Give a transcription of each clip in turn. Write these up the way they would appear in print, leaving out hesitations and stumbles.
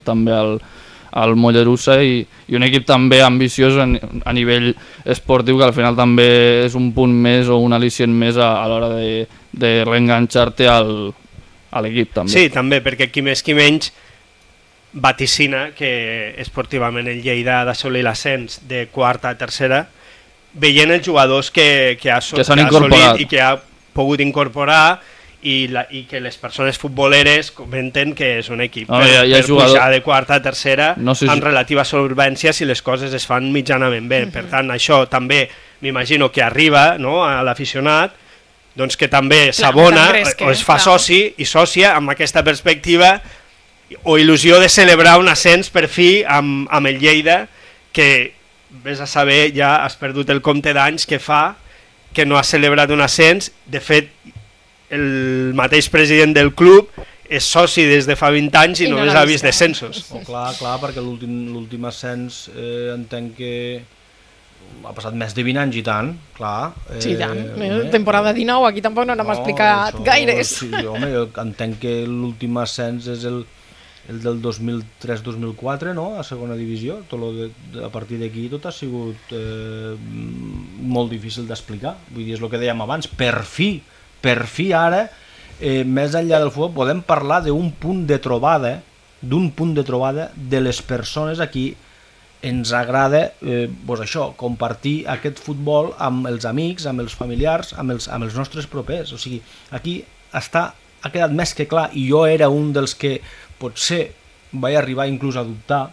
també al Mollerussa i un equip també ambiciós a nivell esportiu, que al final també és un punt més o un al·licient més a l'hora de reenganxar-te a l'equip també. Sí, també, perquè qui més qui menys vaticina que esportivament el Lleida ha d'assolir l'ascens de quarta a tercera, veient els jugadors que ha assolit i que ha pogut incorporar i que les persones futboleres comenten que és un equip per pujar de quarta a tercera amb relativa solvència si les coses es fan mitjanament bé. Per tant, això també m'imagino que arriba a l'aficionat, doncs que també s'abona o es fa soci i sòcia amb aquesta perspectiva o il·lusió de celebrar un ascens per fi amb el Lleida, que vés a saber, ja has perdut el compte d'anys que fa que no ha celebrat un ascens. De fet, el mateix president del club és soci des de fa 20 anys i només ha vist descensos. Clar, perquè l'últim ascens entenc que ha passat més de 20 anys i tant, clar. Sí, tant. Temporada 19, aquí tampoc no n'hem explicat gaires. Sí, home, jo entenc que l'últim ascens és el del 2003-2004, no?, a segona divisió. A partir d'aquí tot ha sigut molt difícil d'explicar. Vull dir, és el que dèiem abans, per fi ara, més enllà del futbol, podem parlar d'un punt de trobada de les persones a qui ens agrada compartir aquest futbol amb els amics, amb els familiars, amb els nostres propers. O sigui, aquí ha quedat més que clar, i jo era un dels que potser vaig arribar inclús a dubtar,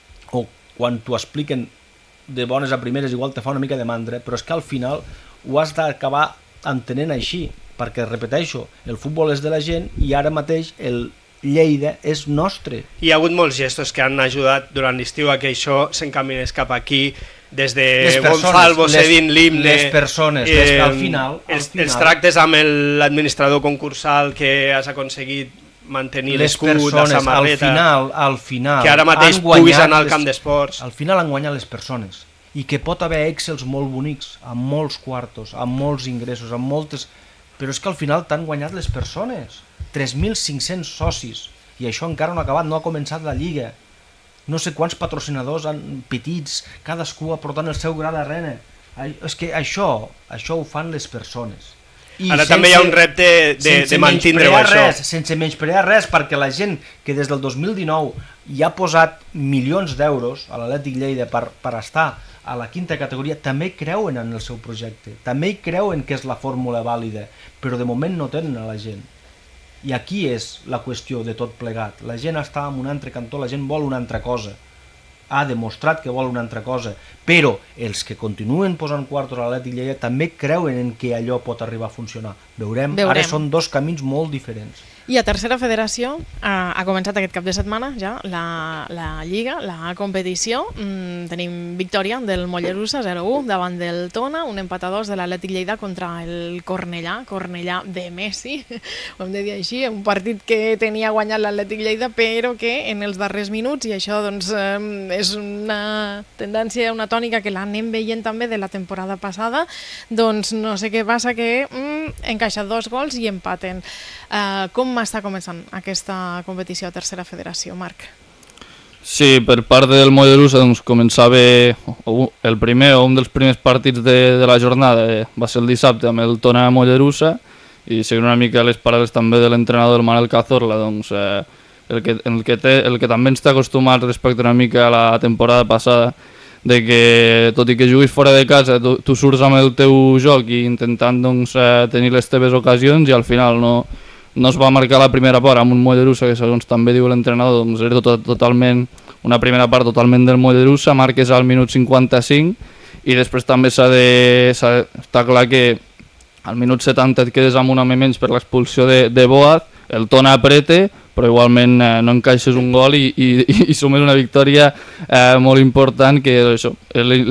o quan t'ho expliquen de bones a primeres igual te fa una mica de mandra, però és que al final ho has d'acabar entenent així, perquè, repeteixo, el futbol és de la gent i ara mateix el Lleida és nostre. Hi ha hagut molts gestos que han ajudat durant l'estiu a que això s'encaminés cap aquí, des de Gonzalo cedint l'himne, les persones, al final els tractes amb l'administrador concursal que has aconseguit mantenir l'escut, la samarreta, al final que ara mateix puguis anar al camp d'esports. Al final han guanyat les persones, i que pot haver Excels molt bonics, amb molts quartos, amb molts ingressos, amb moltes... però és que al final t'han guanyat les persones. 3.500 socis, i això encara no ha acabat, no ha començat la Lliga. No sé quants patrocinadors petits, cadascú aportant el seu gra d'arrena. És que això ho fan les persones. Ara també hi ha un repte de mantindre-ho, això. Sense menysprear res, perquè la gent que des del 2019 hi ha posat milions d'euros a l'Atlètic Lleida per estar a la quinta categoria, també creuen en el seu projecte, també hi creuen que és la fórmula vàlida, però de moment no tenen a la gent. I aquí és la qüestió de tot plegat. La gent està en un altre cantó, la gent vol una altra cosa. Ha demostrat que vol una altra cosa, però els que continuen posant quartos a l'Atlètic Lleida també creuen en que allò pot arribar a funcionar. Veurem. Ara són dos camins molt diferents. I a tercera federació ha començat aquest cap de setmana ja la Lliga, la competició. Tenim victòria del Mollerussa 0-1 davant del Tona, un empat a 2 de l'Atlètic Lleida contra el Cornellà de Messi, ho hem de dir així, un partit que tenia guanyat l'Atlètic Lleida però que en els darrers minuts, i això doncs és una tendència, una tònica que l'anem veient també de la temporada passada, doncs no sé què passa, que encaixat 2 gols i empaten. Com està començant aquesta competició a tercera federació, Marc? Sí, per part del Mollerussa doncs, començava el primer o un dels primers partits de la jornada, va ser el dissabte amb el Tona Mollerussa, i seguint una mica les paraules també de l'entrenador Manel Cazorla, doncs, el que també ens té acostumat respecte una mica a la temporada passada, de que tot i que juguis fora de casa tu surts amb el teu joc i intentant doncs, tenir les teves ocasions, i al final no es va marcar la primera part amb un Mollerussa que, segons també diu l'entrenador, doncs era totalment una primera part totalment del Mollerussa, marques al minut 55, i després també està clar que al minut 70 et quedes amb un home menys per l'expulsió de Boaz, el Tona apreta, però igualment no encaixes un gol i sumes una victòria molt important, que és això,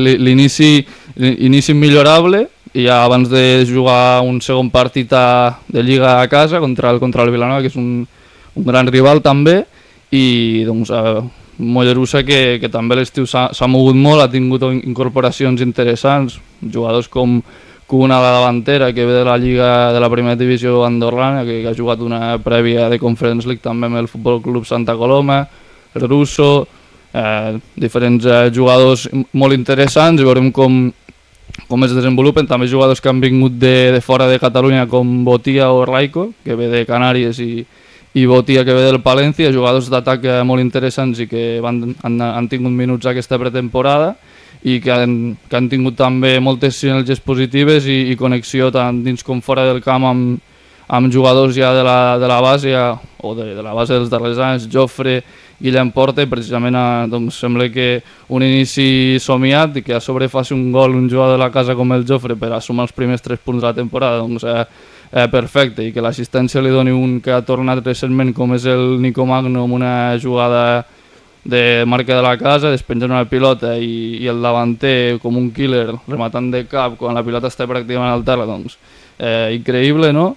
l'inici millorable, i ja abans de jugar un segon partit de Lliga a casa contra el Vilanova, que és un gran rival també, i doncs Mollerussa que també l'estiu s'ha mogut molt, ha tingut incorporacions interessants, jugadors com Cuna a la davantera, que ve de la Lliga de la primera divisió andorrana, que ha jugat una prèvia de Conference League també amb el Futbol Club Santa Coloma, Russo, diferents jugadors molt interessants, i veurem com es desenvolupen. També jugadors que han vingut de fora de Catalunya, com Botia o Raico, que ve de Canàries, i Botia, que ve del Palència, jugadors d'atac molt interessants i que han tingut minuts aquesta pretemporada i que han tingut també moltes sinergies positives i connexió tant dins com fora del camp amb jugadors ja de la base o de la base dels darrers anys, Jofre, Guillem Porta, i precisament doncs, sembla que un inici somiat i que a sobre faci un gol un jugador de la casa com el Jofre per assumir els primers 3 punts de la temporada, doncs perfecte, i que l'assistència li doni un que ha tornat recentment com és el Nico Magno amb una jugada de marca de la casa, despenjant una pilota i el davanter com un killer rematant de cap quan la pilota està pràcticament al terra, doncs increïble, no?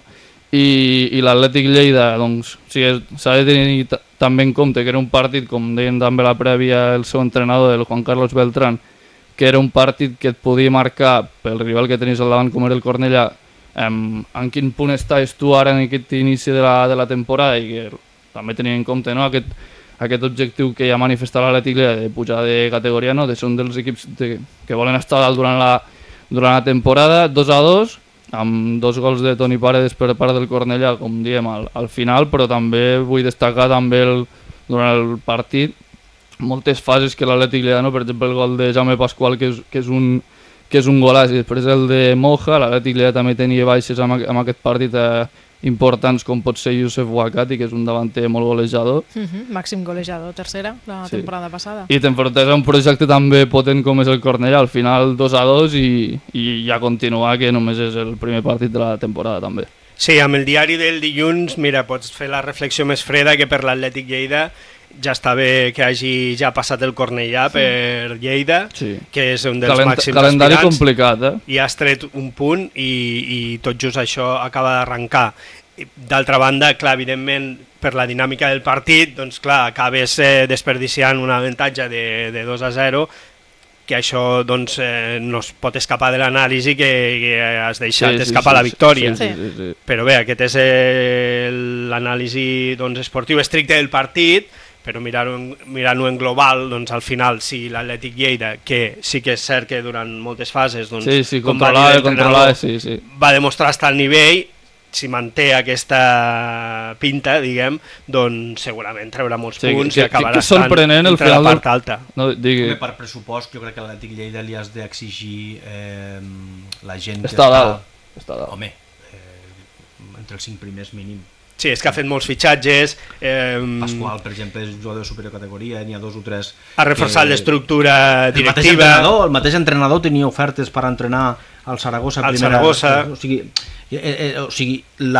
I l'Atlètic Lleida, doncs, s'ha de tenir també en compte que era un partit, com deien també a la prèvia el seu entrenador, el Juan Carlos Beltrán, que era un partit que et podia marcar pel rival que tenies al davant com era el Cornellà, en quin punt estàs tu ara en aquest inici de la temporada, i que també tenint en compte, no, aquest objectiu que ja ha manifestat l'Atlètic Lleida de pujar de categoria, no, de ser un dels equips que volen estar dalt durant la temporada. 2-2, amb 2 gols de Toni Paredes per part del Cornellà, com diem, al final, però també vull destacar també durant el partit moltes fases que l'Atlètic Lleida, no? Per exemple el gol de Jaume Pasqual, que és un golaç, i després el de Moja. L'Atlètic Lleida també tenia baixes amb aquest partit importants, com pot ser Youssef Ouakati, que és un davanter molt golejador. Màxim golejador, tercera, la temporada passada. I t'enfrontes a un projecte també potent com és el Cornellà, al final 2-2 i ja continuar, que només és el primer partit de la temporada també. Sí, amb el diari del dilluns, mira, pots fer la reflexió més freda que per l'Atlètic Lleida ja està bé que hagi ja passat el Cornellà per Lleida, que és un dels màxims calendari aspirants, complicat, i has tret un punt i tot just això acaba d'arrencar. D'altra banda, clar, evidentment, per la dinàmica del partit, doncs clar, acabes desperdiciant un avantatge de 2-0, que això doncs, no es pot escapar de l'anàlisi que has deixat escapar la victòria. Sí. Però bé, aquest és l'anàlisi doncs, esportiu estricte del partit, però mirant-ho en global, doncs, al final, sí, l'Atlètic Lleida, que sí que és cert que durant moltes fases doncs, va demostrar estar al nivell, si manté aquesta pinta, diguem, doncs segurament treurà molts punts i acabarà estant entre la part alta. Per pressupost, jo crec que a l'Atlètic Lleida li has d'exigir la gent que està dalt. Home, entre els 5 primers mínim. Sí, és que ha fet molts fitxatges. Pasqual, per exemple, és jugador de superior categoria, n'hi ha 2 o 3. Ha reforçat l'estructura directiva. El mateix entrenador tenia ofertes per entrenar al Saragossa. O sigui,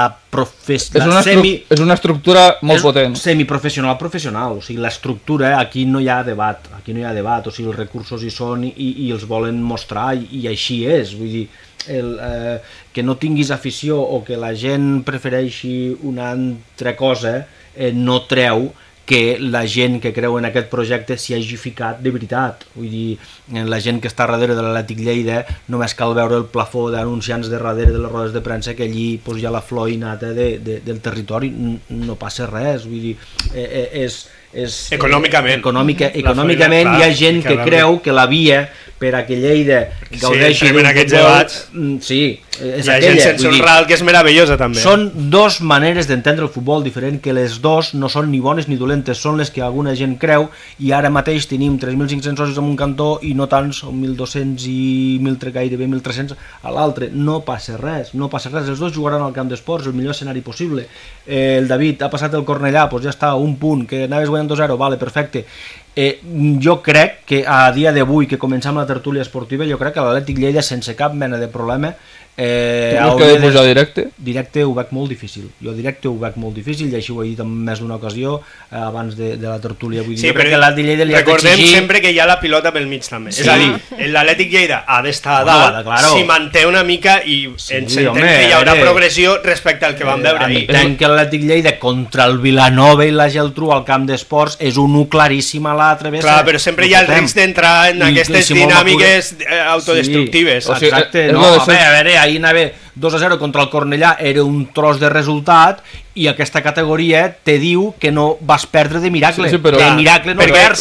és una estructura molt potent. Semiprofessional, o sigui, l'estructura, aquí no hi ha debat, o sigui, els recursos hi són i els volen mostrar i així és, vull dir, que no tinguis afició o que la gent prefereixi una altra cosa no treu que la gent que creu en aquest projecte s'hi hagi ficat de veritat. Vull dir, la gent que està darrere de l'Atlètic Lleida només cal veure el plafó d'anunciants de darrere de les rodes de premsa, que allí hi ha la flor innata del territori, no passa res. Vull dir, econòmicament hi ha gent que creu que la via per a que Lleida gaudeixi d'un futbol... Sí, és aquella. Hi ha gent sense un ral que és meravellosa també. Són 2 maneres d'entendre el futbol diferent, que les 2 no són ni bones ni dolentes, són les que alguna gent creu, i ara mateix tenim 3.500 socis en un cantó i no tants, 1.200 i gairebé 1.300 a l'altre. No passa res, els 2 jugaran al camp d'esports, el millor escenari possible. El David ha passat el Cornellà, doncs ja està, un punt, que anaves guanyant 2-0, vale, perfecte. Jo crec que a dia d'avui que comencem la tertúlia esportiva, jo crec que l'Atlètic Lleida sense cap mena de problema tu creus que ha de pujar directe? Directe ho veig molt difícil, i així ho he dit en més d'una ocasió abans de la tertúlia. Vull dir, sí, però recordem sempre que hi ha la pilota pel mig també, és a dir, l'Atlètic Lleida ha d'estar a dalt, si manté una mica i ens entenc que hi haurà progressió respecte al que vam veure ahir. Entenc que l'Atlètic Lleida contra el Vilanova i la Geltrú al camp d'esports és un 1 claríssim a l'altre. Clar, però sempre hi ha el risc d'entrar en aquestes dinàmiques autodestructives. Exacte, no, a veure, ahir anava 2-0 contra el Cornellà, era un tros de resultat, i aquesta categoria te diu que no vas perdre de miracle, sí, però... de miracle no perquè perds.